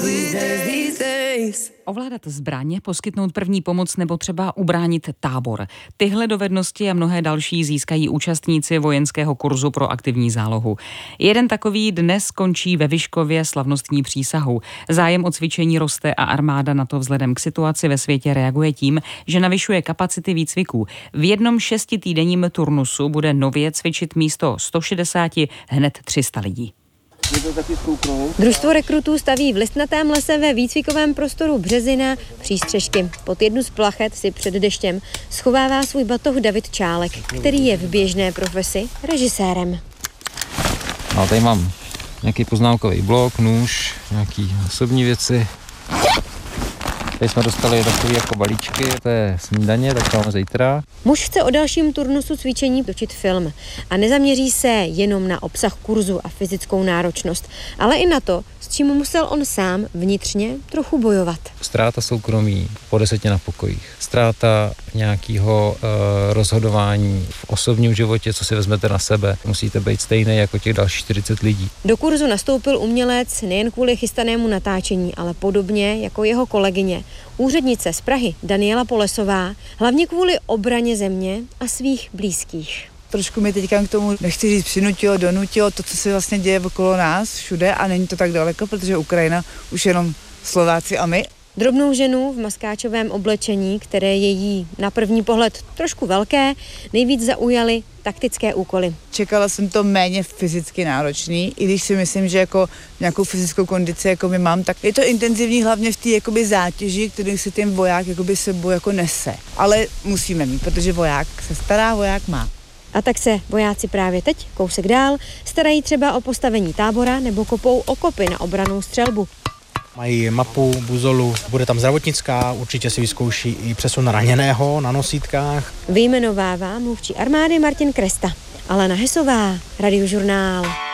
Ovládat zbraně, poskytnout první pomoc nebo třeba ubránit tábor. Tyhle dovednosti a mnohé další získají účastníci vojenského kurzu pro aktivní zálohu. Jeden takový dnes končí ve Vyškově slavnostní přísahou. Zájem o cvičení roste a armáda na to vzhledem k situaci ve světě reaguje tím, že navyšuje kapacity výcviků. V jednom 6týdenním turnusu bude nově cvičit místo 160 hned 300 lidí. Družstvo rekrutů staví v listnatém lese ve výcvikovém prostoru Březina přístřešky. Pod jednu z plachet si před deštěm schovává svůj batoh David Čálek, který je v běžné profesi režisérem. No, tady mám nějaký poznámkový blok, nůž, nějaký osobní věci. Tady jsme dostali takové jako balíčky, to je snídaně, tak to máme zítra. Muž chce o dalším turnusu cvičení točit film a nezaměří se jenom na obsah kurzu a fyzickou náročnost, ale i na to, s čím musel on sám vnitřně trochu bojovat. Ztráta soukromí po 10 na pokojích, ztráta nějakého rozhodování v osobním životě, co si vezmete na sebe. Musíte být stejný jako těch dalších 40 lidí. Do kurzu nastoupil umělec nejen kvůli chystanému natáčení, ale podobně jako jeho kolegyně, úřednice z Prahy Daniela Polesová, hlavně kvůli obraně země a svých blízkých. Trošku mi teďka k tomu, nechci říct, přinutilo, donutilo to, co se vlastně děje okolo nás všude a není to tak daleko, protože Ukrajina už jenom Slováci a my. Drobnou ženu v maskáčovém oblečení, které je jí na první pohled trošku velké, nejvíc zaujaly taktické úkoly. Čekala jsem to méně fyzicky náročný, i když si myslím, že jako nějakou fyzickou kondici jako my mám, tak je to intenzivní hlavně v té jakoby zátěži, kterou si ten voják jakoby sebou jako nese. Ale musíme mít, protože voják se stará, voják má. A tak se vojáci právě teď, kousek dál, starají třeba o postavení tábora nebo kopou okopy na obrannou střelbu. Mají mapu, buzolu, bude tam zdravotnická, určitě si vyzkouší i přesun raněného na nosítkách. Vyjmenovává mluvčí armády Martin Kresta. Alena Hesová, Radiožurnál.